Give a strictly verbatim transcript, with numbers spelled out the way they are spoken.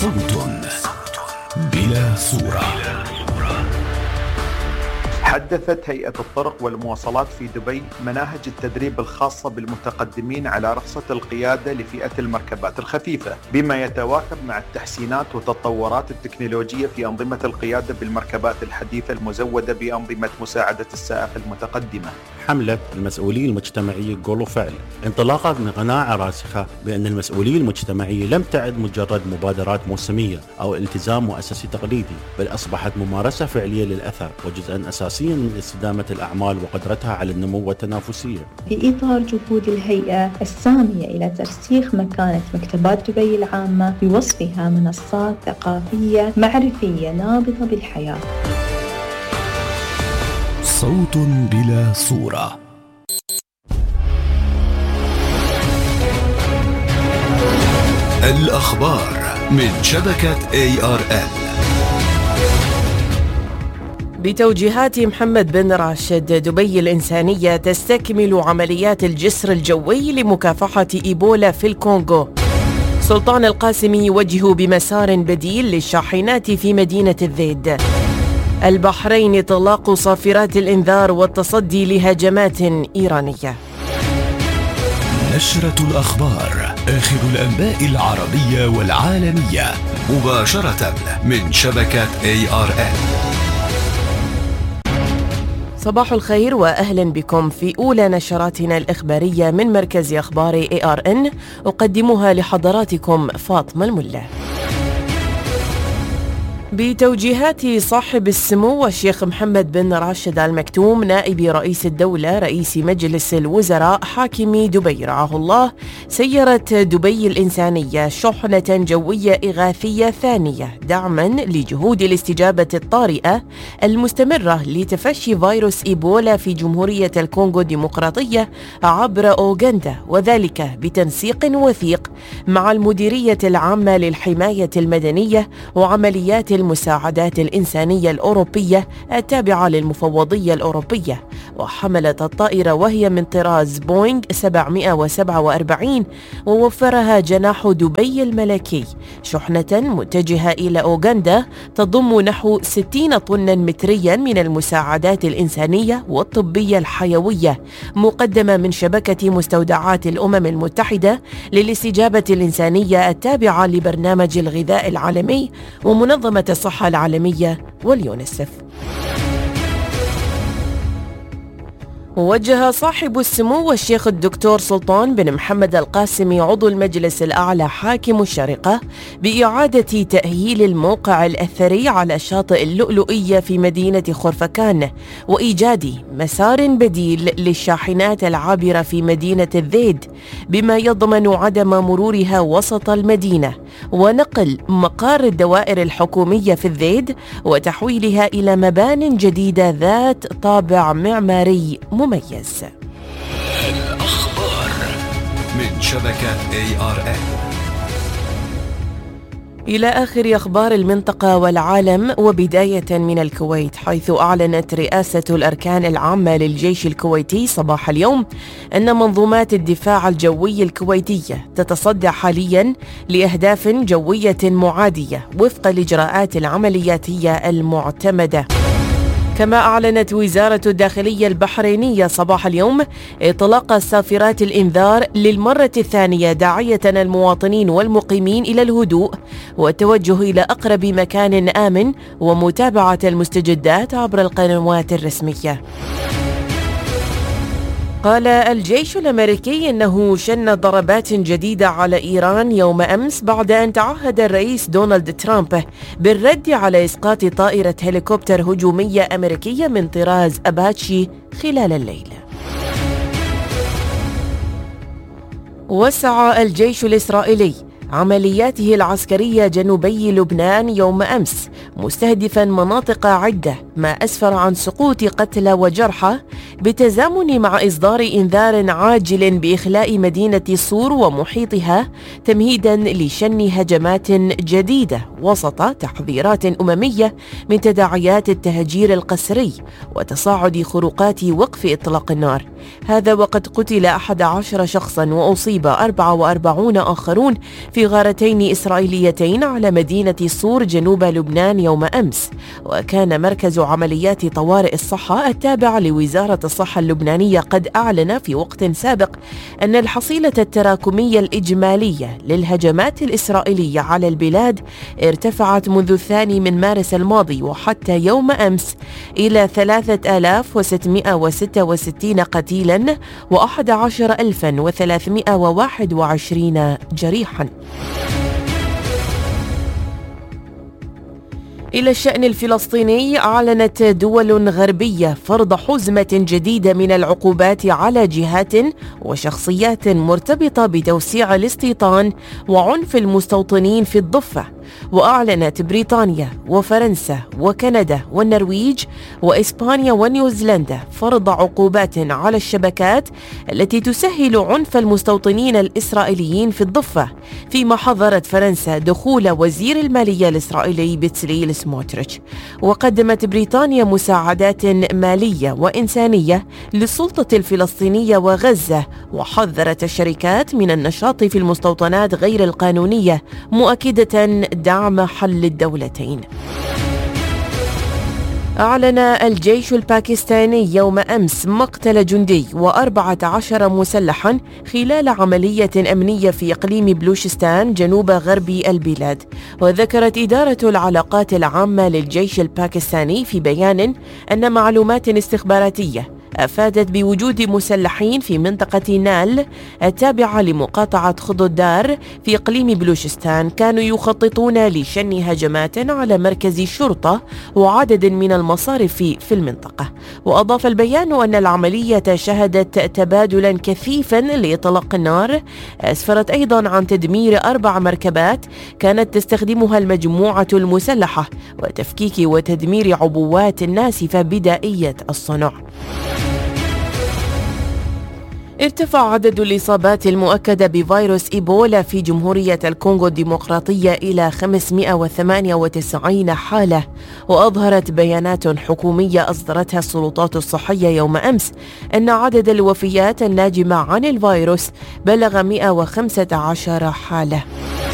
صوت بلا صورة. حدثت هيئة الطرق والمواصلات في دبي مناهج التدريب الخاصة بالمتقدمين على رخصة القيادة لفئة المركبات الخفيفة، بما يتواكب مع التحسينات والتطورات التكنولوجية في أنظمة القيادة بالمركبات الحديثة المزودة بأنظمة مساعدة السائق المتقدمة. حملة المسؤولية المجتمعية قول وفعل انطلاقا من قناعة راسخة بأن المسؤولية المجتمعية لم تعد مجرد مبادرات موسمية أو التزام مؤسسي تقليدي، بل أصبحت ممارسة فعلية للأثر وجزءا أساسيا من استدامة الأعمال وقدرتها على النمو والتنافسية. في إطار جهود الهيئة السامية إلى ترسيخ مكانة مكتبات دبي العامة بوصفها منصات ثقافية معرفية نابضة بالحياة. صوت بلا صورة. الأخبار من شبكة إيه آر إل. بتوجيهات محمد بن راشد، دبي الإنسانية تستكمل عمليات الجسر الجوي لمكافحة إيبولا في الكونغو. سلطان القاسمي يوجه بمسار بديل للشاحنات في مدينة الذيد. البحرين إطلاق صافرات الإنذار والتصدي لهجمات إيرانية. نشرة الأخبار، آخر الأنباء العربية والعالمية، مباشرة من شبكة إيه آر إل. صباح الخير وأهلا بكم في أولى نشراتنا الإخبارية من مركز أخبار إيه آر إن، أقدمها لحضراتكم فاطمة الملا. بتوجيهات صاحب السمو الشيخ محمد بن راشد آل مكتوم نائب رئيس الدولة رئيس مجلس الوزراء حاكم دبي رعاه الله، سيرت دبي الإنسانية شحنة جوية إغاثية ثانية دعما لجهود الاستجابة الطارئة المستمرة لتفشي فيروس إيبولا في جمهورية الكونغو الديمقراطية عبر أوغندا، وذلك بتنسيق وثيق مع المديرية العامة للحماية المدنية وعمليات المساعدات الإنسانية الأوروبية التابعة للمفوضية الأوروبية. وحملت الطائرة وهي من طراز بوينغ سبعمائة وسبعة وأربعين ووفرها جناح دبي الملكي شحنة متجهة إلى أوغندا تضم نحو ستين طنا متريا من المساعدات الإنسانية والطبية الحيوية، مقدمة من شبكة مستودعات الأمم المتحدة للاستجابة الإنسانية التابعة لبرنامج الغذاء العالمي ومنظمة الصحة العالمية واليونسف. وجه صاحب السمو الشيخ الدكتور سلطان بن محمد القاسمي عضو المجلس الأعلى حاكم الشارقة بإعادة تأهيل الموقع الأثري على شاطئ اللؤلؤية في مدينة خرفكان، وإيجاد مسار بديل للشاحنات العابرة في مدينة الذيد بما يضمن عدم مرورها وسط المدينة، ونقل مقار الدوائر الحكومية في الذيد وتحويلها إلى مبان جديدة ذات طابع معماري مميز. الأخبار من شبكة إيه آر إل. إلى آخر أخبار المنطقة والعالم، وبداية من الكويت، حيث أعلنت رئاسة الأركان العامة للجيش الكويتي صباح اليوم أن منظومات الدفاع الجوي الكويتية تتصدى حاليا لأهداف جوية معادية وفق الإجراءات العملياتية المعتمدة. كما أعلنت وزارة الداخلية البحرينية صباح اليوم إطلاق صافرات الإنذار للمرة الثانية، داعية المواطنين والمقيمين إلى الهدوء والتوجه إلى أقرب مكان آمن ومتابعة المستجدات عبر القنوات الرسمية. قال الجيش الأمريكي إنه شن ضربات جديدة على إيران يوم أمس بعد أن تعهد الرئيس دونالد ترامب بالرد على إسقاط طائرة هليكوبتر هجومية أمريكية من طراز أباتشي خلال الليل. وسع الجيش الإسرائيلي عملياته العسكرية جنوبي لبنان يوم أمس مستهدفا مناطق عدة، ما أسفر عن سقوط قتلى وجرحى بتزامن مع إصدار إنذار عاجل بإخلاء مدينة صور ومحيطها تمهيدا لشن هجمات جديدة وسط تحذيرات أممية من تداعيات التهجير القسري وتصاعد خروقات وقف إطلاق النار. هذا وقد قتل أحد عشر شخصا وأصيب أربعة وأربعين آخرون في في غارتين إسرائيليتين على مدينة صور جنوب لبنان يوم أمس. وكان مركز عمليات طوارئ الصحة التابع لوزارة الصحة اللبنانية قد أعلن في وقت سابق أن الحصيلة التراكمية الإجمالية للهجمات الإسرائيلية على البلاد ارتفعت منذ الثاني من مارس الماضي وحتى يوم أمس إلى ثلاثة آلاف وستمائة وستة وستين قتيلاً وأحد عشر ألفاً وثلاثمائة وواحد وعشرين جريحاً. إلى الشأن الفلسطيني، أعلنت دول غربية فرض حزمة جديدة من العقوبات على جهات وشخصيات مرتبطة بتوسيع الاستيطان وعنف المستوطنين في الضفة. وأعلنت بريطانيا وفرنسا وكندا والنرويج وإسبانيا ونيوزيلندا فرض عقوبات على الشبكات التي تسهل عنف المستوطنين الإسرائيليين في الضفة، فيما حظرت فرنسا دخول وزير المالية الإسرائيلي بتسليل سموتريتش. وقدمت بريطانيا مساعدات مالية وإنسانية للسلطة الفلسطينية وغزة، وحذرت الشركات من النشاط في المستوطنات غير القانونية، مؤكدة دعم حل الدولتين. أعلن الجيش الباكستاني يوم أمس مقتل جندي وأربعة عشر مسلحاً خلال عملية أمنية في إقليم بلوشستان جنوب غرب البلاد. وذكرت إدارة العلاقات العامة للجيش الباكستاني في بيان أن معلومات استخباراتية أفادت بوجود مسلحين في منطقة نال التابعة لمقاطعة خضودار في إقليم بلوشستان كانوا يخططون لشن هجمات على مركز شرطة وعدد من المصارف في المنطقة. وأضاف البيان أن العملية شهدت تبادلا كثيفا لإطلاق النار أسفرت أيضا عن تدمير أربع مركبات كانت تستخدمها المجموعة المسلحة وتفكيك وتدمير عبوات ناسفة بدائية الصنع. ارتفع عدد الإصابات المؤكدة بفيروس إيبولا في جمهورية الكونغو الديمقراطية إلى خمسمائة وثمانية وتسعين حالة. وأظهرت بيانات حكومية أصدرتها السلطات الصحية يوم أمس أن عدد الوفيات الناجمة عن الفيروس بلغ مائة وخمسة عشر حالة.